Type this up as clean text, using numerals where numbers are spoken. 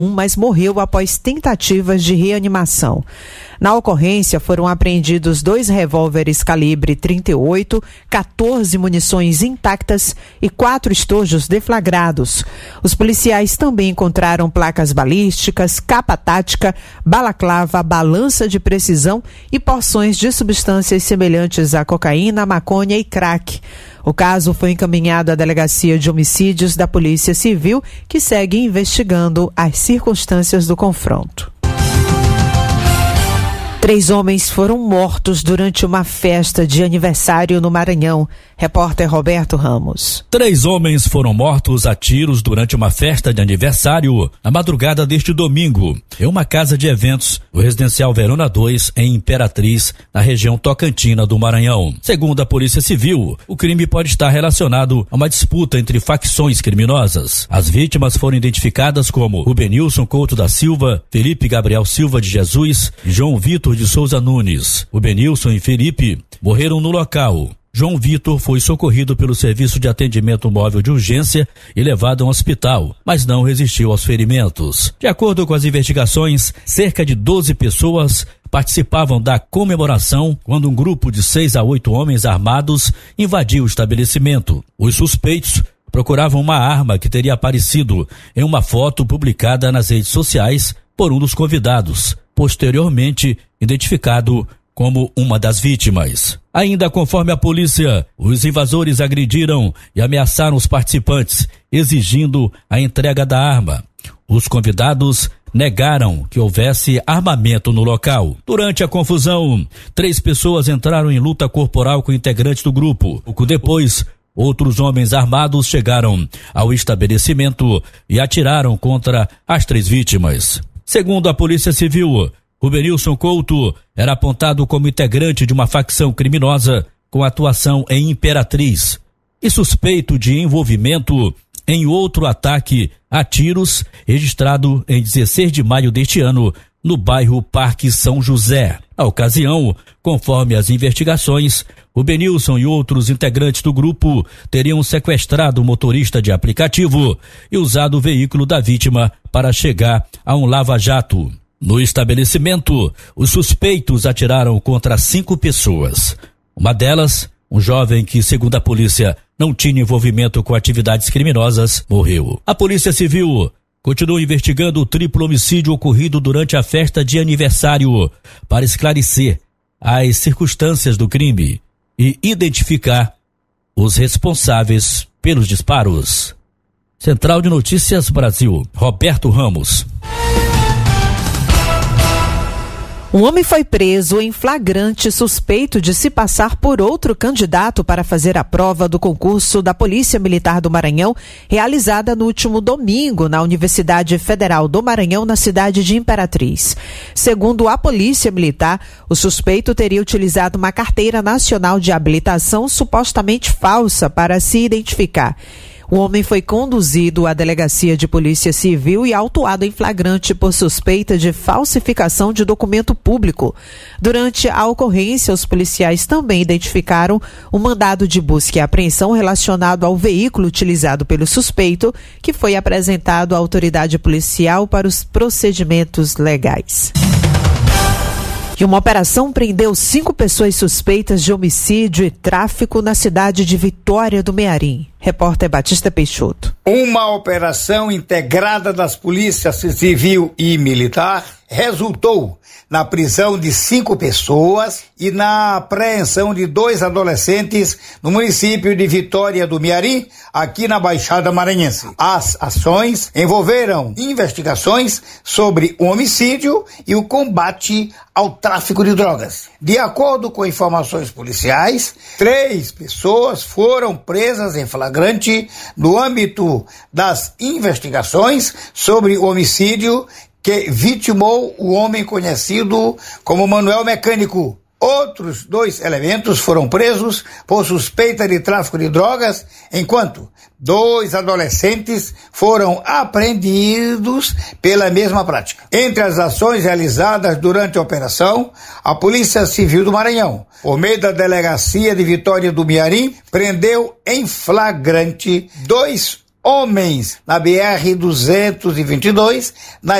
mas morreu após tentativas de reanimação. Na ocorrência, foram apreendidos 2 revólveres calibre 38, 14 munições intactas e 4 estojos deflagrados. Os policiais também encontraram placas balísticas, capa tática, balaclava, balança de precisão e porções de substâncias semelhantes a cocaína, maconha e crack. O caso foi encaminhado à Delegacia de Homicídios da Polícia Civil, que segue investigando as circunstâncias do confronto. 3 homens foram mortos durante uma festa de aniversário no Maranhão. Repórter Roberto Ramos. 3 homens foram mortos a tiros durante uma festa de aniversário na madrugada deste domingo, em uma casa de eventos, o residencial Verona 2, em Imperatriz, na região tocantina do Maranhão. Segundo a Polícia Civil, o crime pode estar relacionado a uma disputa entre facções criminosas. As vítimas foram identificadas como Rubenilson Couto da Silva, Felipe Gabriel Silva de Jesus e João Vitor de Souza Nunes. Rubenilson e Felipe morreram no local. João Vitor foi socorrido pelo Serviço de Atendimento Móvel de Urgência e levado a um hospital, mas não resistiu aos ferimentos. De acordo com as investigações, cerca de 12 pessoas participavam da comemoração quando um grupo de 6 a 8 homens armados invadiu o estabelecimento. Os suspeitos procuravam uma arma que teria aparecido em uma foto publicada nas redes sociais por um dos convidados, posteriormente identificado como uma das vítimas. Ainda conforme a polícia, os invasores agrediram e ameaçaram os participantes, exigindo a entrega da arma. Os convidados negaram que houvesse armamento no local. Durante a confusão, 3 pessoas entraram em luta corporal com integrantes do grupo. Pouco depois, outros homens armados chegaram ao estabelecimento e atiraram contra as 3 vítimas. Segundo a Polícia Civil, Rubenilson Couto era apontado como integrante de uma facção criminosa com atuação em Imperatriz e suspeito de envolvimento em outro ataque a tiros registrado em 16 de maio deste ano no bairro Parque São José. Na ocasião, conforme as investigações, Rubenilson e outros integrantes do grupo teriam sequestrado o motorista de aplicativo e usado o veículo da vítima para chegar a um lava-jato. No estabelecimento, os suspeitos atiraram contra 5 pessoas. Uma delas, um jovem que, segundo a polícia, não tinha envolvimento com atividades criminosas, morreu. A Polícia Civil continua investigando o triplo homicídio ocorrido durante a festa de aniversário para esclarecer as circunstâncias do crime e identificar os responsáveis pelos disparos. Central de Notícias Brasil, Roberto Ramos. Um homem foi preso em flagrante suspeito de se passar por outro candidato para fazer a prova do concurso da Polícia Militar do Maranhão, realizada no último domingo na Universidade Federal do Maranhão, na cidade de Imperatriz. Segundo a Polícia Militar, o suspeito teria utilizado uma carteira nacional de habilitação supostamente falsa para se identificar. O homem foi conduzido à Delegacia de Polícia Civil e autuado em flagrante por suspeita de falsificação de documento público. Durante a ocorrência, os policiais também identificaram um mandado de busca e apreensão relacionado ao veículo utilizado pelo suspeito, que foi apresentado à autoridade policial para os procedimentos legais. E uma operação prendeu 5 pessoas suspeitas de homicídio e tráfico na cidade de Vitória do Mearim. Repórter Batista Peixoto. Uma operação integrada das polícias civil e militar resultou na prisão de 5 pessoas e na apreensão de 2 adolescentes no município de Vitória do Mearim, aqui na Baixada Maranhense. As ações envolveram investigações sobre o homicídio e o combate ao tráfico de drogas. De acordo com informações policiais, 3 pessoas foram presas em flagrante no âmbito das investigações sobre o homicídio que vitimou o homem conhecido como Manuel Mecânico. Outros 2 elementos foram presos por suspeita de tráfico de drogas, enquanto 2 adolescentes foram apreendidos pela mesma prática. Entre as ações realizadas durante a operação, a Polícia Civil do Maranhão, por meio da Delegacia de Vitória do Mearim, prendeu em flagrante 2 homens na BR-222, na